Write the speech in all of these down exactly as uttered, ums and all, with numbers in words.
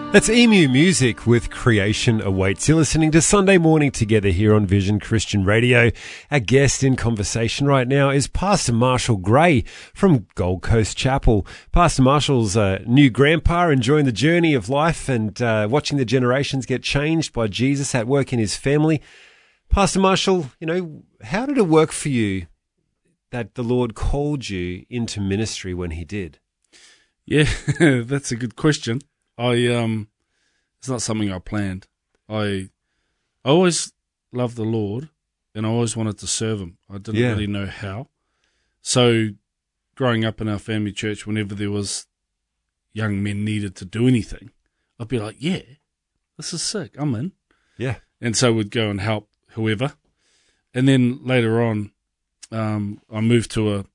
That's Emu Music with Creation Awaits. You're listening to Sunday Morning Together here on Vision Christian Radio. Our guest in conversation right now is Pastor Marshall Gray from Gold Coast Chapel. Pastor Marshall's a new grandpa, enjoying the journey of life and uh, watching the generations get changed by Jesus at work in his family. Pastor Marshall, you know, how did it work for you that the Lord called you into ministry when he did? Yeah, that's a good question. I um, it's not something I planned. I, I always loved the Lord, and I always wanted to serve Him. I didn't Yeah. really know how. So, growing up in our family church, whenever there was young men needed to do anything, I'd be like, "Yeah, this is sick. I'm in." Yeah. And so we'd go and help whoever. And then later on, um, I moved to a,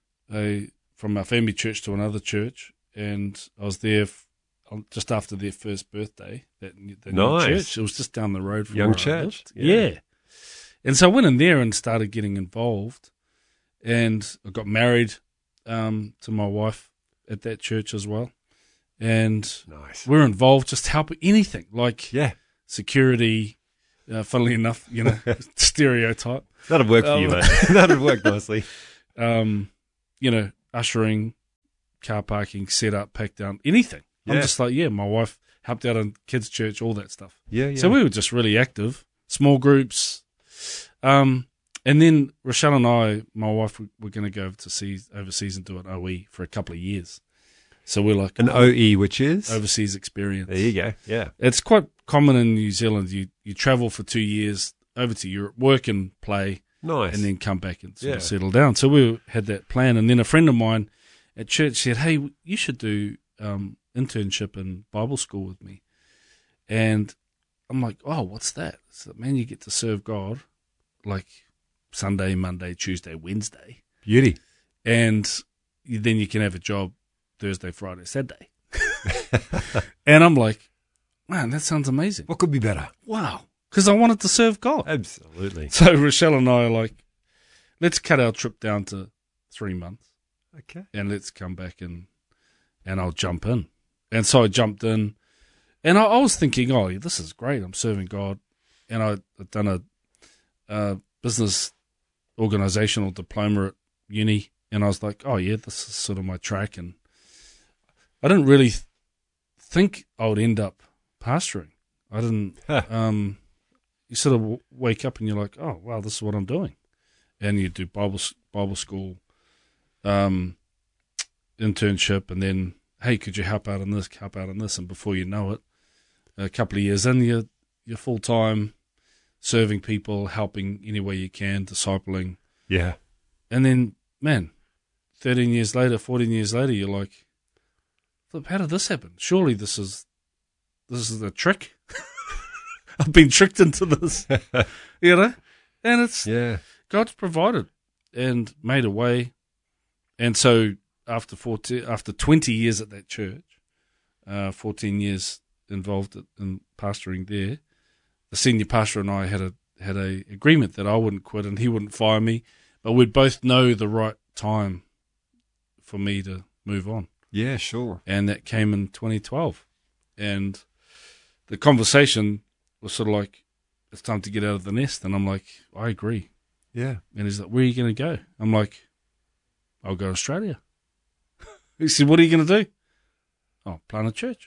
a from our family church to another church, and I was there. F- just after their first birthday, that the new Nice. church. It was just down the road from Young where I church. lived. Yeah. Yeah. And so I went in there and started getting involved, and I got married um, to my wife at that church as well. And Nice. we're involved, just helping anything, like Yeah. security, uh, funnily enough, you know, stereotype. That'll work for you, Um, mate. That'll work nicely. Um, you know, ushering, car parking, set up, pack down, anything. I'm Yeah. just like, yeah, my wife helped out in kids' church, all that stuff. Yeah, yeah. So we were just really active, small groups. Um, and then Rochelle and I, my wife, we were going to go overseas, overseas and do an O E for a couple of years. So we're like An O E, which is? overseas experience. There you go. Yeah. It's quite common in New Zealand. You you travel for two years over to Europe, work and play, Nice. and then come back and sort Yeah. of settle down. So we had that plan. And then a friend of mine at church said, "Hey, you should do um, internship in Bible school with me." And I'm like, "Oh, what's that?" So, man, you get to serve God like Sunday, Monday, Tuesday, Wednesday. Beauty. And you, then you can have a job Thursday, Friday, Saturday. And I'm like, man, that sounds amazing. What could be better? Wow. Because I wanted to serve God. Absolutely. So Rochelle and I are like, let's cut our trip down to three months. Okay. And let's come back and and I'll jump in. And so I jumped in, and I, I was thinking, oh, this is great. I'm serving God. And I, I'd done a, a business organizational diploma at uni, and I was like, oh, yeah, this is sort of my track. And I didn't really th- think I would end up pastoring. I didn't. Huh. Um, you sort of w- wake up and you're like, oh, wow, this is what I'm doing. And you do Bible s- Bible school, um, internship, and then, hey, could you help out on this, help out on this? And before you know it, a couple of years in, you're, you're full-time serving people, helping any way you can, discipling. Yeah. And then, man, thirteen years later, fourteen years later, you're like, flip, how did this happen? Surely this is this is a trick. I've been tricked into this, you know? And it's, Yeah. God's provided and made a way. And so after forty, after twenty years at that church, uh, fourteen years involved in pastoring there, the senior pastor and I had a had a agreement that I wouldn't quit and he wouldn't fire me, but we'd both know the right time for me to move on. Yeah, sure. And that came in twenty twelve. And the conversation was sort of like, it's time to get out of the nest. And I'm like, I agree. Yeah. And he's like, where are you going to go? I'm like, I'll go to Australia. He said, what are you going to do? Oh, plant a church.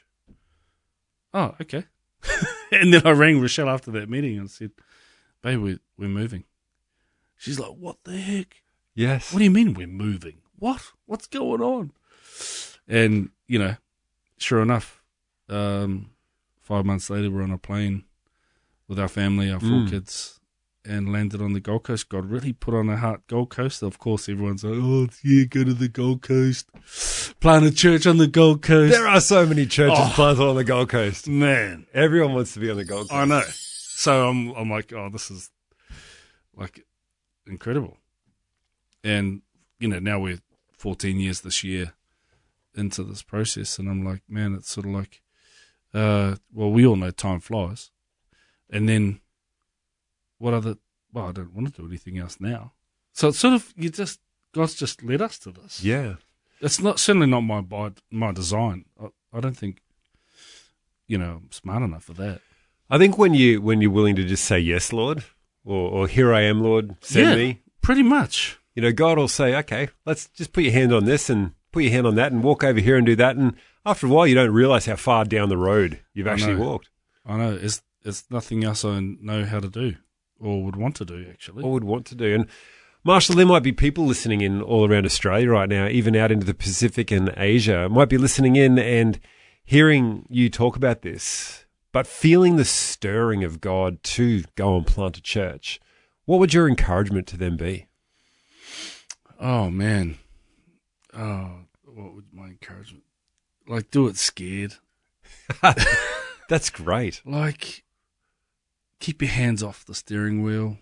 Oh, okay. And then I rang Rochelle after that meeting and said, babe, we're, we're moving. She's like, what the heck? Yes. What do you mean we're moving? What? What's going on? And, you know, sure enough, um, five months later, we're on a plane with our family, our four Mm. kids, and landed on the Gold Coast. God really put on our heart Gold Coast. Of course, everyone's like, oh, yeah, go to the Gold Coast. Plant a church on the Gold Coast. There are so many churches Oh. planted on the Gold Coast. Man, Everyone wants to be on the Gold Coast. I know. So I'm, I'm like, oh, this is like incredible. And, you know, now we're fourteen years this year into this process. And I'm like, man, it's sort of like, uh, well, we all know time flies. And then what other, well, I don't want to do anything else now. So it's sort of, you just, God's just led us to this. Yeah. It's not, certainly not my, by, my design. I, I don't think you know, I'm smart enough for that. I think when you when you're willing to just say yes, Lord, or, or here I am, Lord, send yeah, me. Pretty much. You know, God will say, okay, let's just put your hand on this and put your hand on that and walk over here and do that. And after a while, you don't realize how far down the road you've I actually know. walked. I know. It's, it's nothing else I know how to do or would want to do, actually. Or would want to do. And Marshall, there might be people listening in all around Australia right now, even out into the Pacific and Asia, might be listening in and hearing you talk about this, but feeling the stirring of God to go and plant a church. What would your encouragement to them be? Oh, man. Oh, what would my encouragement? Like, do it scared. That's great. Like, keep your hands off the steering wheel.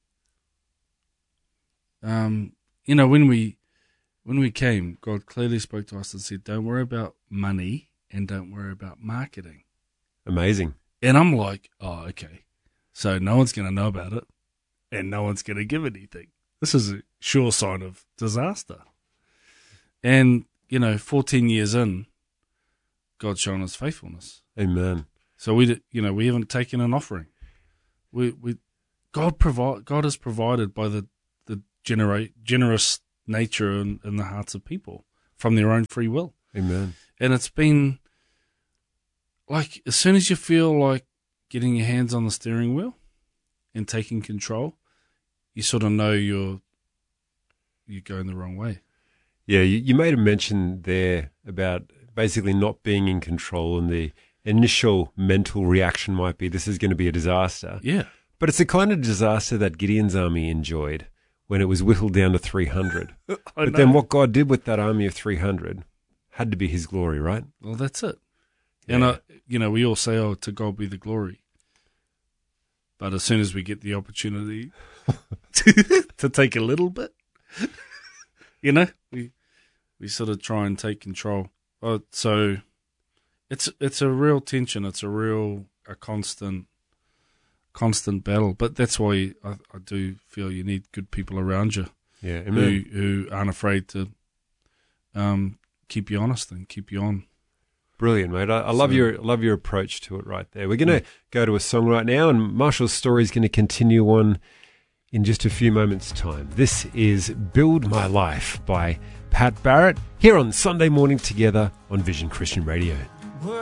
Um, you know, when we when we came, God clearly spoke to us and said, don't worry about money and don't worry about marketing. Amazing. And I'm like, oh, okay. So no one's going to know about it and no one's going to give anything. This is a sure sign of disaster. And, you know, fourteen years in, God's shown us faithfulness. Amen. So we, you know, we haven't taken an offering. We, we, God provide, God has provided by the, the generate, generous nature in, in the hearts of people from their own free will. Amen. And it's been like, as soon as you feel like getting your hands on the steering wheel and taking control, you sort of know you're, you're going the wrong way. Yeah, you, you made a mention there about basically not being in control, and the initial mental reaction might be, this is going to be a disaster. Yeah. But it's the kind of disaster that Gideon's army enjoyed when it was whittled down to three hundred. But know. then what God did with that army of three hundred had to be his glory, right? Well, that's it. Yeah. And, I, you know, we all say, oh, to God be the glory. But as soon as we get the opportunity to, to take a little bit, you know, we we sort of try and take control. Uh, so it's it's a real tension. It's a real, a constant, constant battle. But that's why I, I do feel you need good people around you. Yeah, who, amen. who aren't afraid to um, keep you honest and keep you on. Brilliant, mate. I, I love So- your love your approach to it right there. We're going to go to a song right now, and Marshall's story is going to continue on in just a few moments' time. This is Build My Life by Pat Barrett here on Sunday Morning Together on Vision Christian Radio.